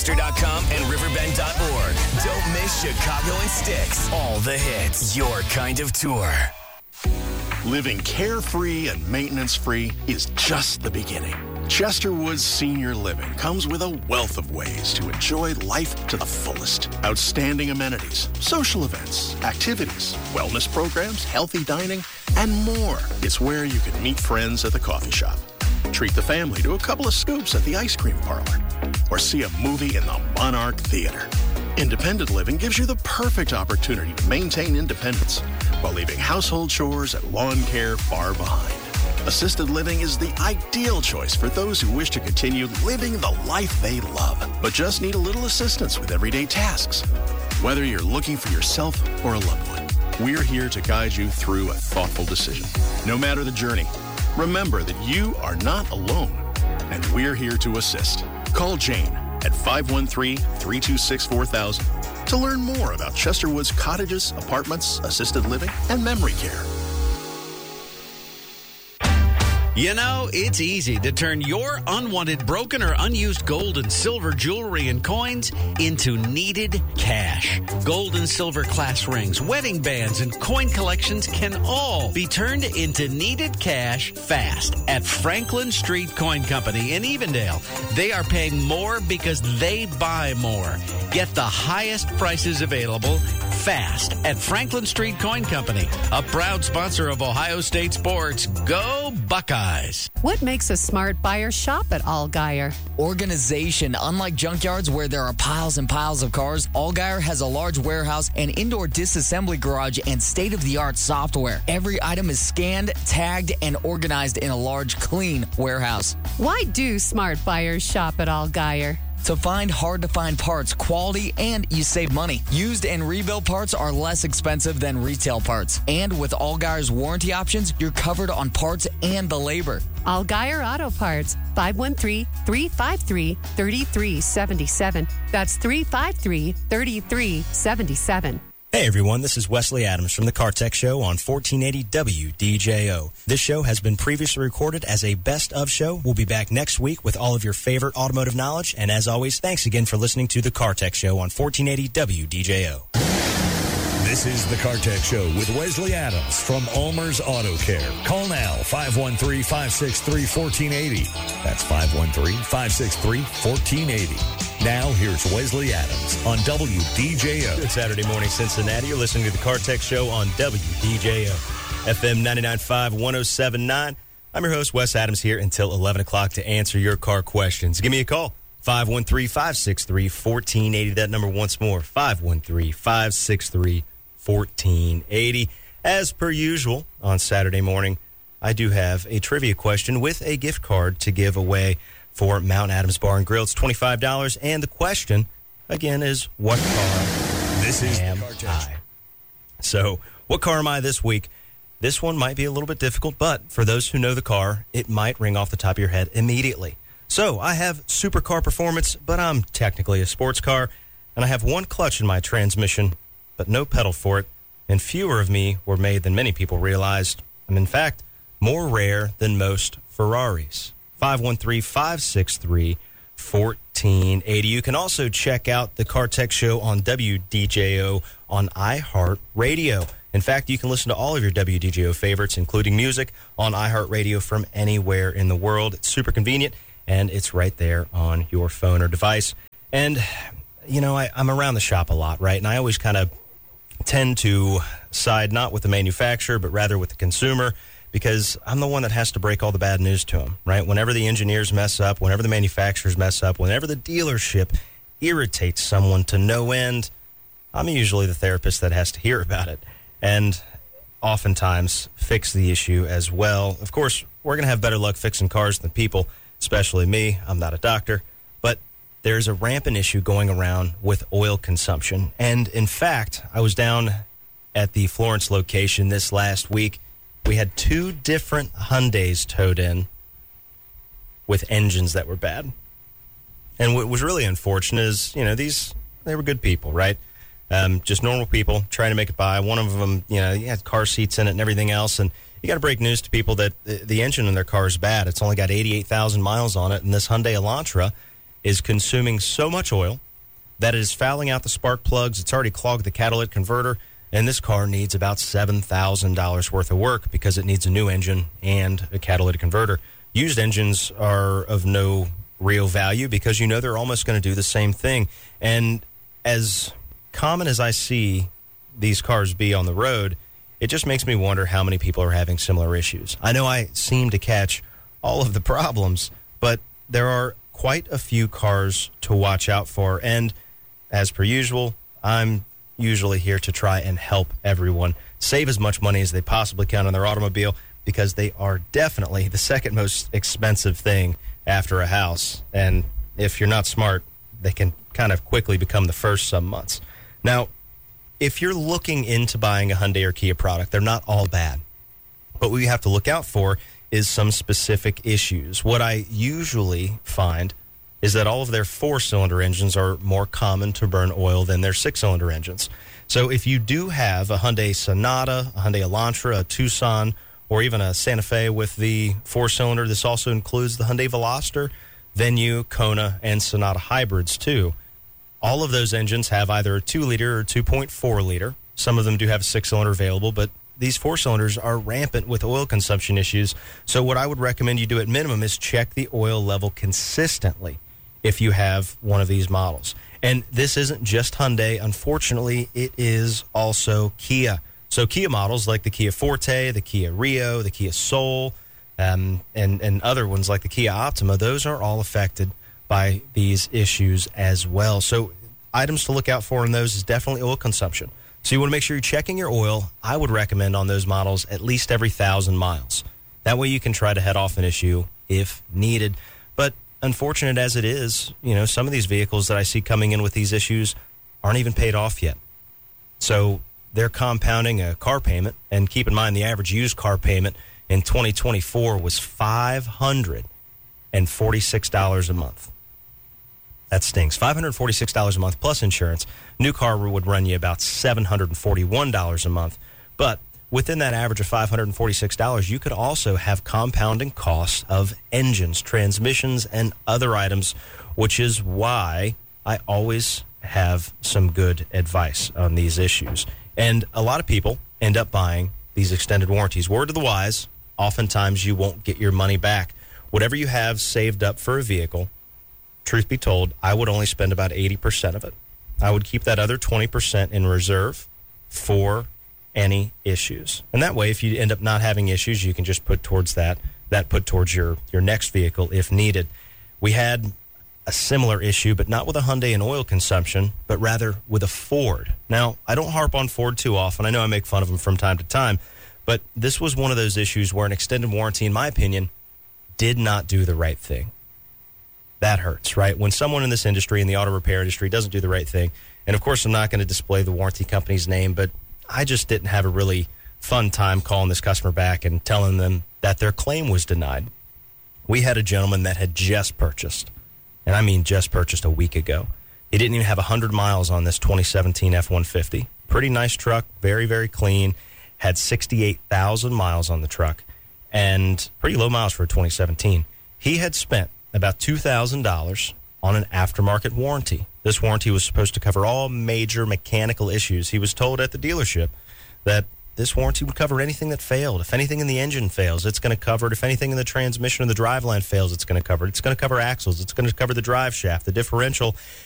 Ticketmaster.com and Riverbend.org. Don't miss Chicago and Styx. All the hits. Your kind of tour. Living carefree and maintenance-free is just the beginning. Chesterwood's Senior Living comes with a wealth of ways to enjoy life to the fullest. Outstanding amenities, social events, activities, wellness programs, healthy dining, and more. It's where you can meet friends at the coffee shop, treat the family to a couple of scoops at the ice cream parlor, or see a movie in the Monarch Theater. Independent living gives you the perfect opportunity to maintain independence while leaving household chores and lawn care far behind. Assisted living is the ideal choice for those who wish to continue living the life they love, but just need a little assistance with everyday tasks. Whether you're looking for yourself or a loved one, we're here to guide you through a thoughtful decision. No matter the journey, remember that you are not alone, and we're here to assist. Call Jane at 513-326-4000 to learn more about Chesterwood's cottages, apartments, assisted living, and memory care. You know, it's easy to turn your unwanted, broken, or unused gold and silver jewelry and coins into needed cash. Gold and silver class rings, wedding bands, and coin collections can all be turned into needed cash fast at Franklin Street Coin Company in Evendale. They are paying more because they buy more. Get the highest prices available fast at Franklin Street Coin Company, a proud sponsor of Ohio State sports. Go Buckeyes! What makes a smart buyer shop at Allgaier? Organization. Unlike junkyards where there are piles and piles of cars, Allgaier has a large warehouse, an indoor disassembly garage, and state-of-the-art software. Every item is scanned, tagged, and organized in a large, clean warehouse. Why do smart buyers shop at Allgaier? To find hard-to-find parts, quality, and you save money. Used and rebuilt parts are less expensive than retail parts. And with Allgaier's warranty options, you're covered on parts and the labor. Allgaier Auto Parts, 513-353-3377. That's 353-3377. Hey everyone, this is Wesley Adams from the Car Tech Show on 1480 WDJO. This show has been previously recorded as a best of show. We'll be back next week with all of your favorite automotive knowledge. And as always, thanks again for listening to the Car Tech Show on 1480 WDJO. This is the Car Tech Show with Wesley Adams from Almer's Auto Care. Call now, 513-563-1480. That's 513-563-1480. Now, here's Wesley Adams on WDJO. Good Saturday morning, Cincinnati. You're listening to the Car Tech Show on WDJO. FM 99.5, 107.9. I'm your host, Wes Adams, here until 11 o'clock to answer your car questions. Give me a call, 513-563-1480. That number once more, 513-563-1480. As per usual, on Saturday morning, I do have a trivia question with a gift card to give away for Mount Adams Bar and Grill. It's $25, and the question, again, is what car am I? So, what car am I this week? This one might be a little bit difficult, but for those who know the car, it might ring off the top of your head immediately. So, I have supercar performance, but I'm technically a sports car, and I have one clutch in my transmission, but no pedal for it, and fewer of me were made than many people realized. I'm, in fact, more rare than most Ferraris. 513-563-1480. You can also check out the Car Tech Show on WDJO on iHeartRadio. In fact, you can listen to all of your WDJO favorites, including music, on iHeartRadio from anywhere in the world. It's super convenient, and it's right there on your phone or device. And, you know, I'm around the shop a lot, right? And I always kind of tend to side not with the manufacturer, but rather with the consumer, because I'm the one that has to break all the bad news to them, right? Whenever the engineers mess up, whenever the manufacturers mess up, whenever the dealership irritates someone to no end, I'm usually the therapist that has to hear about it and oftentimes fix the issue as well. Of course, we're going to have better luck fixing cars than people, especially me. I'm not a doctor, but there's a rampant issue going around with oil consumption. And in fact, I was down at the Florence location this last week. We had 2 different Hyundais towed in with engines that were bad. And what was really unfortunate is, you know, they were good people, right? Just normal people trying to make it by. One of them, you know, he had car seats in it and everything else. And you got to break news to people that the engine in their car is bad. It's only got 88,000 miles on it. And this Hyundai Elantra is consuming so much oil that it is fouling out the spark plugs. It's already clogged the catalytic converter, and this car needs about $7,000 worth of work because it needs a new engine and a catalytic converter. Used engines are of no real value because they're almost going to do the same thing. And as common as I see these cars be on the road, it just makes me wonder how many people are having similar issues. I know I seem to catch all of the problems, but there are quite a few cars to watch out for. And as per usual, I'm usually here to try and help everyone save as much money as they possibly can on their automobile, because they are definitely the second most expensive thing after a house. And if you're not smart, they can kind of quickly become the first some months. Now, if you're looking into buying a Hyundai or Kia product, they're not all bad. But what you have to look out for is some specific issues. What I usually find is that all of their 4-cylinder engines are more common to burn oil than their 6-cylinder engines. So if you do have a Hyundai Sonata, a Hyundai Elantra, a Tucson, or even a Santa Fe with the 4-cylinder, this also includes the Hyundai Veloster, Venue, Kona, and Sonata hybrids too. All of those engines have either a 2-liter or 2.4-liter. Some of them do have a 6-cylinder available, but these 4-cylinders are rampant with oil consumption issues. So what I would recommend you do at minimum is check the oil level consistently if you have one of these models. And this isn't just Hyundai. Unfortunately, it is also Kia. So Kia models like the Kia Forte, the Kia Rio, the Kia Soul, and other ones like the Kia Optima, those are all affected by these issues as well. So items to look out for in those is definitely oil consumption. So you want to make sure you're checking your oil. I would recommend on those models at least every 1,000 miles. That way you can try to head off an issue if needed. But unfortunate as it is, some of these vehicles that I see coming in with these issues aren't even paid off yet. So they're compounding a car payment. And keep in mind, the average used car payment in 2024 was $546 a month. That stings. $546 a month plus insurance. New car would run you about $741 a month. But within that average of $546, you could also have compounding costs of engines, transmissions, and other items, which is why I always have some good advice on these issues. And a lot of people end up buying these extended warranties. Word to the wise, oftentimes you won't get your money back. Whatever you have saved up for a vehicle, truth be told, I would only spend about 80% of it. I would keep that other 20% in reserve for any issues. And that way, if you end up not having issues, you can just put towards that put towards your next vehicle if needed. We had a similar issue, but not with a Hyundai and oil consumption, but rather with a Ford. Now, I don't harp on Ford too often. I know I make fun of them from time to time, but this was one of those issues where an extended warranty, in my opinion, did not do the right thing. That hurts, right? When someone in this industry, in the auto repair industry, doesn't do the right thing, and of course I'm not going to display the warranty company's name, but I just didn't have a really fun time calling this customer back and telling them that their claim was denied. We had a gentleman that had just purchased, and I mean just purchased a week ago. He didn't even have 100 miles on this 2017 F-150. Pretty nice truck, very, very clean, had 68,000 miles on the truck, and pretty low miles for a 2017. He had spent about $2,000 on an aftermarket warranty. This warranty was supposed to cover all major mechanical issues. He was told at the dealership that this warranty would cover anything that failed. If anything in the engine fails, it's going to cover it. If anything in the transmission or the driveline fails, it's going to cover it. It's going to cover axles. It's going to cover the drive shaft, the differential,